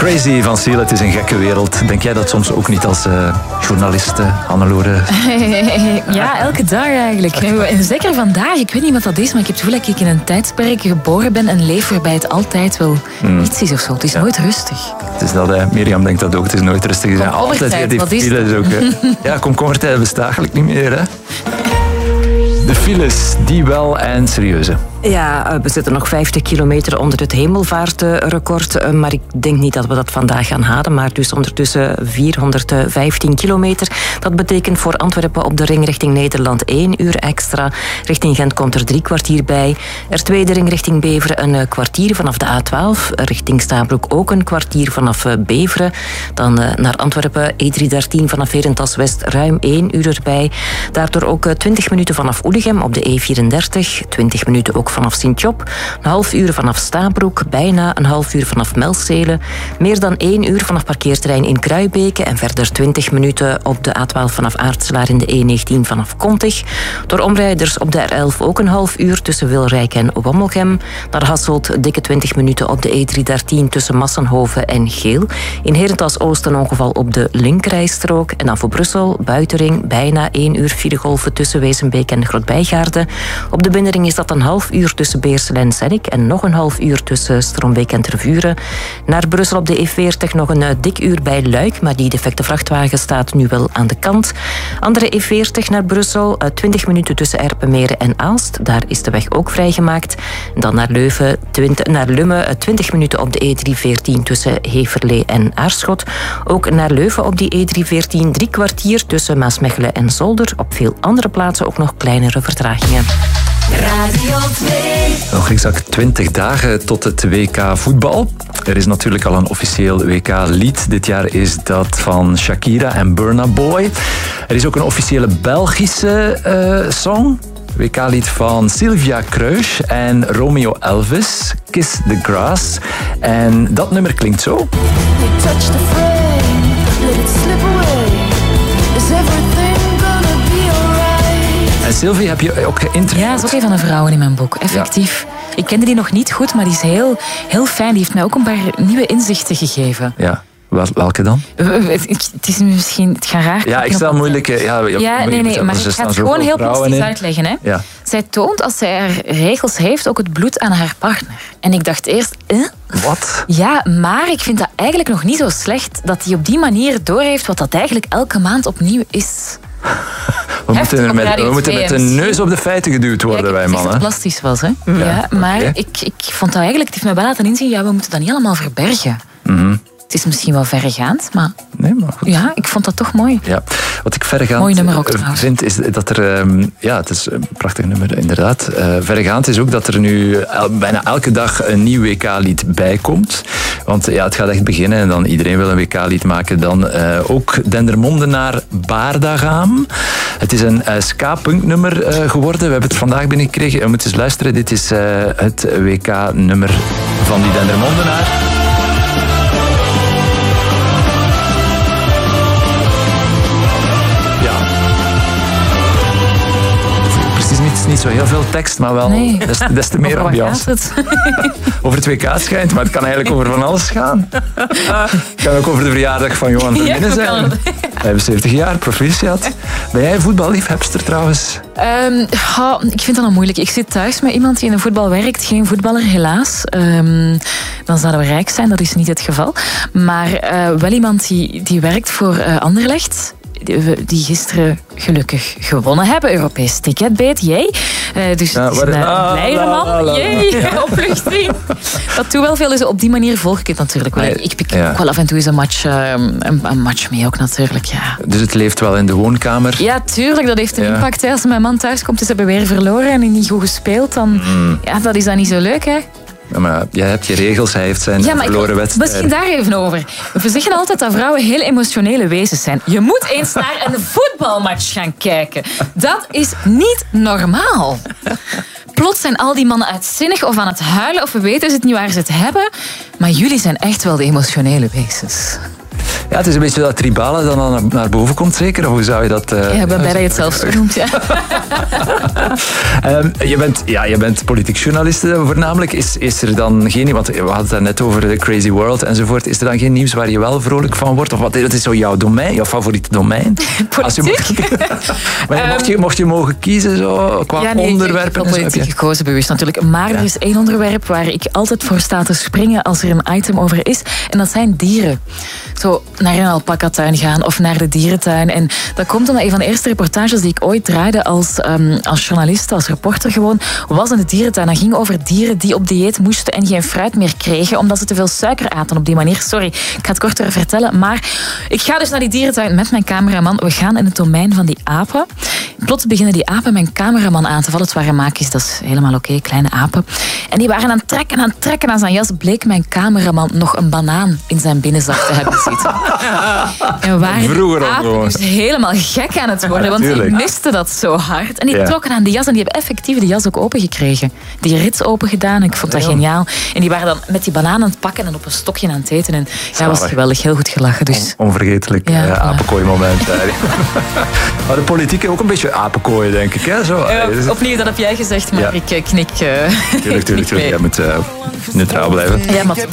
Crazy van Seal, het is een gekke wereld. Denk jij dat soms ook niet als journaliste, Hannelore? Ja, elke dag eigenlijk. En zeker vandaag, ik weet niet wat dat is, maar ik heb het gevoel dat ik in een tijdsperk geboren ben en leef waarbij het altijd wel iets is of zo. Het is nooit rustig. Het is dat, Mirjam denkt dat ook, het is nooit rustig. Er zijn altijd weer die files ook. Ja, komkommertijd bestaat eigenlijk niet meer, hè. De files, die wel en serieuze. Ja, we zitten nog 50 kilometer onder het hemelvaartrecord. Maar ik denk niet dat we dat vandaag gaan halen. Maar dus ondertussen 415 kilometer. Dat betekent voor Antwerpen op de ring richting Nederland 1 uur extra. Richting Gent komt er 3 kwartier bij. Er tweede ring richting Beveren een kwartier vanaf de A12. Richting Stabroek ook een kwartier vanaf Beveren. Dan naar Antwerpen E313 vanaf Herentals West ruim 1 uur erbij. Daardoor ook 20 minuten vanaf Oelegem op de E34. 20 minuten ook vanaf Sint-Job, een half uur vanaf Stabroek, bijna een half uur vanaf Melstelen, meer dan 1 uur vanaf parkeerterrein in Kruibeke en verder 20 minuten op de A12 vanaf Aartselaar in de E19 vanaf Kontig. Door omrijders op de R11 ook een half uur tussen Wilrijk en Wommelgem. Naar Hasselt dikke 20 minuten op de E313 tussen Massenhoven en Geel. In Herentals Oost een ongeval op de linkerrijstrook. En dan voor Brussel, buitenring, bijna 1 uur filegolven tussen Wezenbeek en Grootbijgaarden. Op de binnenring is dat een half uur tussen Beersel en Zennik en nog een half uur tussen Strombeek en Tervuren. Naar Brussel op de E40 nog een dik uur bij Luik, maar die defecte vrachtwagen staat nu wel aan de kant. Andere E40 naar Brussel, 20 minuten tussen Erpenmeren en Aalst. Daar is de weg ook vrijgemaakt. Dan naar Leuven, naar Lummen, 20 minuten op de E314 tussen Heverlee en Aarschot. Ook naar Leuven op die E314 3 kwartier tussen Maasmechelen en Zolder. Op veel andere plaatsen ook nog kleinere vertragingen. Radio 2. Nog exact 20 dagen tot het WK voetbal. Er is natuurlijk al een officieel WK-lied. Dit jaar is dat van Shakira en Burna Boy. Er is ook een officiële Belgische song. WK-lied van Sylvia Kruis en Romeo Elvis, Kiss the Grass. En dat nummer klinkt zo. Touch the frame, let it slip away. Is everything gonna be alright? En Sylvie heb je ook geïnterviewd. Ja, dat is ook een van de vrouwen in mijn boek, effectief. Ja. Ik kende die nog niet goed, maar die is heel fijn. Die heeft mij ook een paar nieuwe inzichten gegeven. Ja. Welke dan? Het is misschien... Het gaat raar. Ja, ik stel moeilijke... Nee, maar ik ga het gewoon heel precies uitleggen. Hè. Ja. Zij toont, als zij haar regels heeft, ook het bloed aan haar partner. En ik dacht eerst... Wat? Ja, maar ik vind dat eigenlijk nog niet zo slecht dat hij op die manier doorheeft wat dat eigenlijk elke maand opnieuw is. We moeten met de neus op de feiten geduwd worden, wij mannen. Dat het plastisch was, hè? Ja, maar ik vond dat eigenlijk... Het heeft mij wel laten inzien, we moeten dat niet allemaal verbergen. Het is misschien wel verregaand, maar... Nee, maar goed. Ja, ik vond dat toch mooi. Ja. Wat ik verregaand mooi nummer ook, vind, is dat er... het is een prachtig nummer, inderdaad. Verregaand is ook dat er nu bijna elke dag een nieuw WK-lied bij komt. Want het gaat echt beginnen en dan iedereen wil een WK-lied maken. Dan ook Dendermondenaar Baardagaam. Het is een ska-punknummer geworden. We hebben het vandaag binnengekregen. We moeten eens luisteren. Dit is het WK-nummer van die Dendermondenaar. Het is niet zo heel veel tekst, maar wel des te meer ambiance. Over het WK schijnt, maar het kan eigenlijk over van alles gaan. Het kan ook over de verjaardag van Johan Verminnen zijn. 75 jaar, proficiat. Ben jij een voetballiefhebster trouwens? Ik vind dat nog moeilijk. Ik zit thuis met iemand die in de voetbal werkt. Geen voetballer, helaas. Dan zouden we rijk zijn, dat is niet het geval. Maar wel iemand die werkt voor Anderlecht. Die gisteren gelukkig gewonnen hebben. Europees ticketbeet, jee. Dus het is een blijde man. Jee, opluchting. Dat doet wel veel, dus op die manier volg ik het natuurlijk wel. Ik pik ook wel af en toe eens een match mee ook natuurlijk, ja. Dus het leeft wel in de woonkamer? Ja, tuurlijk, dat heeft een impact. Als mijn man thuis komt, dus hebben we weer verloren en niet goed gespeeld, dan dat is dan niet zo leuk, hè. Ja, maar jij hebt je regels, hij heeft zijn verloren wedstrijd. Misschien daar even over. We zeggen altijd dat vrouwen heel emotionele wezens zijn. Je moet eens naar een voetbalmatch gaan kijken. Dat is niet normaal. Plots zijn al die mannen uitzinnig of aan het huilen of we weten het niet waar ze het hebben. Maar jullie zijn echt wel de emotionele wezens. Ja, het is een beetje dat tribale dat dan naar boven komt, zeker? Of hoe zou je dat... Ja, ik ben blij dat je het zelf zo noemt, ja. Je bent politiek journalist voornamelijk. Is er dan geen... Want we hadden het net over de Crazy World enzovoort. Is er dan geen nieuws waar je wel vrolijk van wordt? Of wat is zo jouw domein, jouw favoriete domein? Politiek? Mocht je mogen kiezen zo, qua onderwerpen? Ik heb politiek gekozen, bewust natuurlijk. Maar er is één onderwerp waar ik altijd voor sta te springen als er een item over is. En dat zijn dieren. Zo naar een alpaca-tuin gaan of naar de dierentuin. En dat komt omdat een van de eerste reportages die ik ooit draaide als journalist, als reporter gewoon, was in de dierentuin. Dat ging over dieren die op dieet moesten en geen fruit meer kregen omdat ze te veel suiker aten op die manier. Sorry, ik ga het korter vertellen. Maar ik ga dus naar die dierentuin met mijn cameraman. We gaan in het domein van die apen. Plots beginnen die apen mijn cameraman aan te vallen. Het waren maakjes, dat is helemaal oké, kleine apen. En die waren aan het trekken aan zijn jas. Bleek mijn cameraman nog een banaan in zijn binnenzak te hebben zitten. En waren die apen dus helemaal gek aan het worden, want die misten dat zo hard. En die trokken aan die jas en die hebben effectief de jas ook opengekregen. Die rits open gedaan, ik vond dat geniaal. En die waren dan met die banaan aan het pakken en op een stokje aan het eten. En dat was geweldig, heel goed gelachen. Dus. Onvergetelijk apenkooi-moment. Maar de politiek ook een beetje apenkooien, denk ik. Hè? Zo, opnieuw, dat heb jij gezegd, maar ik knik. Tuurlijk. Jij moet neutraal blijven. Ja, maar